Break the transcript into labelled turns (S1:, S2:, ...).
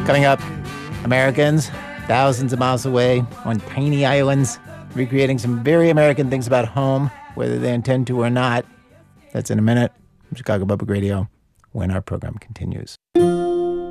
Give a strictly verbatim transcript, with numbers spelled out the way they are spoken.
S1: Coming up, Americans thousands of miles away on tiny islands, recreating some very American things about home, whether they intend to or not. That's in a minute. From Chicago Public Radio, when our program continues.